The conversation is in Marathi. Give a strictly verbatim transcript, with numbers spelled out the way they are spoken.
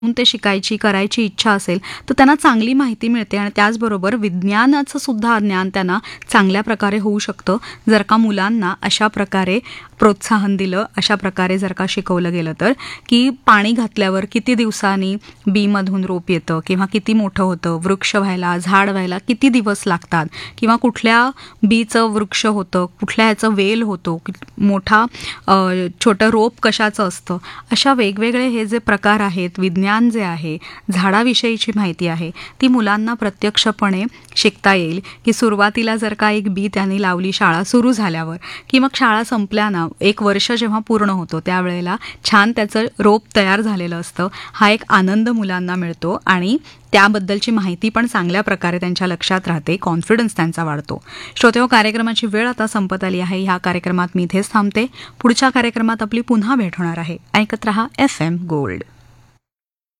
ते शिकायची करायची इच्छा असेल तर त्यांना चांगली माहिती मिळते आणि त्याचबरोबर विज्ञानाचं सुद्धा ज्ञान त्यांना चांगल्या प्रकारे होऊ शकतं जर का मुलांना अशा प्रकारे प्रोत्साहन दिलं, अशा प्रकारे जर का शिकवलं गेलं तर की पाणी घातल्यावर किती दिवसांनी बीमधून रोप येतं किंवा किती मोठं होतं, वृक्ष व्हायला झाड व्हायला किती दिवस लागतात किंवा कुठल्या बीचं वृक्ष होतं, कुठल्या ह्याचं वेल होतो, मोठा छोटं रोप कशाचं असतं, अशा वेगवेगळे हे जे प्रकार आहेत, विज्ञान जे आहे, झाडाविषयीची माहिती आहे ती मुलांना प्रत्यक्षपणे शिकता येईल की सुरुवातीला जर का एक बी त्यांनी लावली शाळा सुरू झाल्यावर की मग शाळा संपल्यानं एक वर्ष जेव्हा पूर्ण होतो त्यावेळेला छान त्याचं रोप तयार झालेलं असतं. हा एक आनंद मुलांना मिळतो आणि त्याबद्दलची माहिती पण चांगल्या प्रकारे त्यांच्या लक्षात राहते, कॉन्फिडन्स त्यांचा वाढतो. श्रोतेहो, कार्यक्रमाची वेळ आता संपत आली आहे. ह्या कार्यक्रमात मी इथेच थांबते. पुढच्या कार्यक्रमात आपली पुन्हा भेट होणार आहे. ऐकत रहा एफ एम गोल्ड.